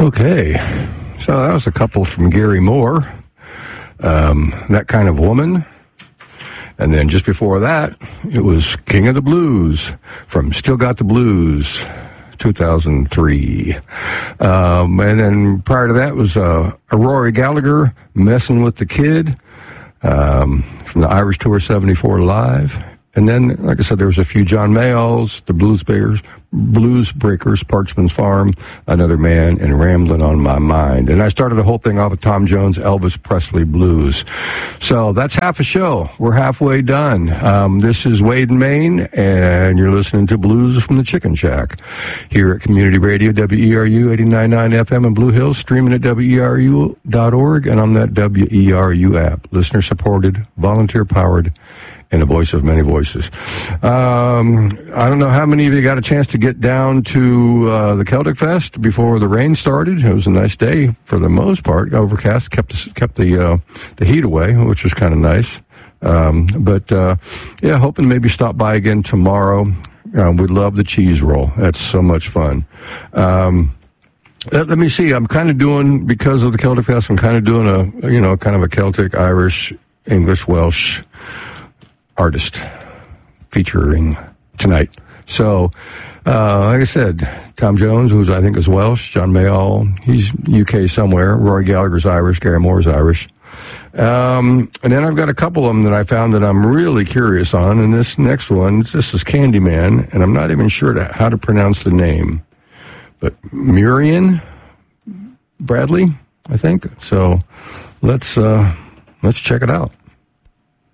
Okay, so that was a couple from Gary Moore, That Kind of Woman. And then just before that, it was King of the Blues from Still Got the Blues, 2003. And then prior to that was Rory Gallagher, Messing with the Kid, from the Irish Tour 74 Live. And then, like I said, there was a few John Mayalls, the Blues Breakers, Parchman's Farm, Another Man, and Ramblin' on My Mind. And I started the whole thing off with Tom Jones, Elvis Presley Blues. So that's half a show. We're halfway done. This is Wade in Maine, and you're listening to Blues from the Chicken Shack here at Community Radio, WERU 89.9 FM in Blue Hills, streaming at WERU.org and on that WERU app. Listener-supported, volunteer-powered, and a voice of many voices. I don't know how many of you got a chance to get down to the Celtic Fest before the rain started. It was a nice day for the most part. Overcast kept the heat away, which was kind of nice. Yeah, hoping to maybe stop by again tomorrow. We love the cheese roll. That's so much fun. Let me see. I'm kind of doing, because of the Celtic Fest, I'm kind of doing a Celtic, Irish, English, Welsh artist featuring tonight. So, like I said, Tom Jones, who's I think is Welsh, John Mayall, he's UK somewhere, Rory Gallagher's Irish, Gary Moore's Irish. And then I've got a couple of them that I found that I'm really curious on, and this next one, this is Candyman, and I'm not even sure how to pronounce the name, but Murian Bradley, I think. So let's check it out.